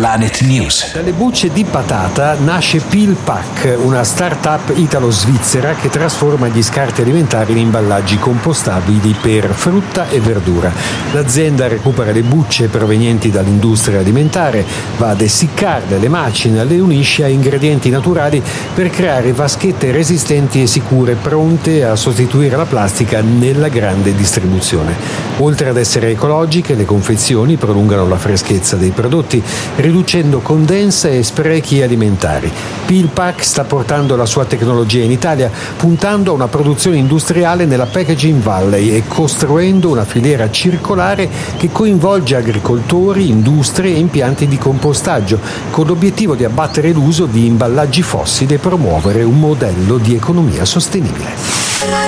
Planet News. Dalle bucce di patata nasce PeelPack, una start-up italo-svizzera che trasforma gli scarti alimentari in imballaggi compostabili per frutta e verdura. L'azienda recupera le bucce provenienti dall'industria alimentare, va ad essiccarle, le macina, le unisce a ingredienti naturali per creare vaschette resistenti e sicure, pronte a sostituire la plastica nella grande distribuzione. Oltre ad essere ecologiche, le confezioni prolungano la freschezza dei prodotti, riducendo condensa e sprechi alimentari. PeelPack sta portando la sua tecnologia in Italia, puntando a una produzione industriale nella Packaging Valley e costruendo una filiera circolare che coinvolge agricoltori, industrie e impianti di compostaggio, con l'obiettivo di abbattere l'uso di imballaggi fossili e promuovere un modello di economia sostenibile.